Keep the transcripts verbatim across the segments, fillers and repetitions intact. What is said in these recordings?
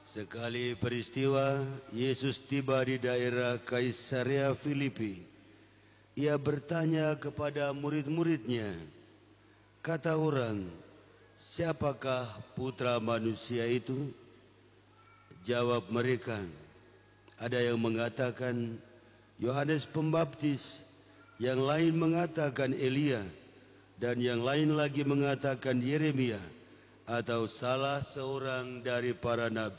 Sekali peristiwa, Yesus tiba di daerah Kaisarea Filipi. Ia bertanya kepada murid-muridnya, kata orang, siapakah putra manusia itu? Jawab mereka, ada yang mengatakan Yohanes Pembaptis, yang lain mengatakan Elia, dan yang lain lagi mengatakan Yeremia atau salah seorang dari para nabi.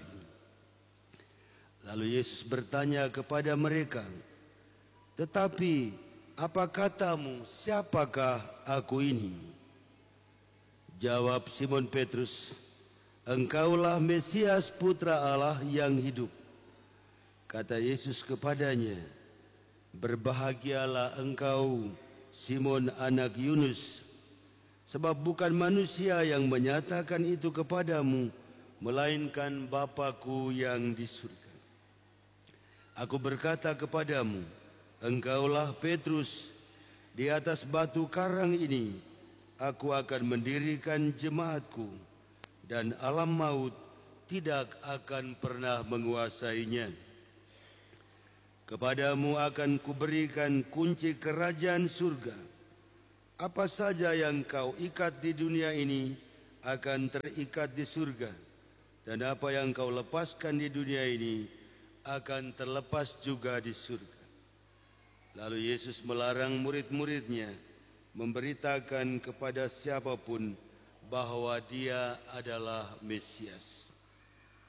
Lalu Yesus bertanya kepada mereka, tetapi apa katamu, siapakah aku ini? Jawab Simon Petrus, engkaulah Mesias putra Allah yang hidup. Kata Yesus kepadanya, berbahagialah engkau Simon anak Yunus, sebab bukan manusia yang menyatakan itu kepadamu, melainkan Bapa-Ku yang di surga. Aku berkata kepadamu, engkaulah Petrus, di atas batu karang ini aku akan mendirikan jemaatku, dan alam maut tidak akan pernah menguasainya. Kepadamu akan kuberikan kunci kerajaan surga. Apa saja yang kau ikat di dunia ini akan terikat di surga, dan apa yang kau lepaskan di dunia ini akan terlepas juga di surga. Lalu Yesus melarang murid-muridnya memberitakan kepada siapapun bahwa Dia adalah Mesias.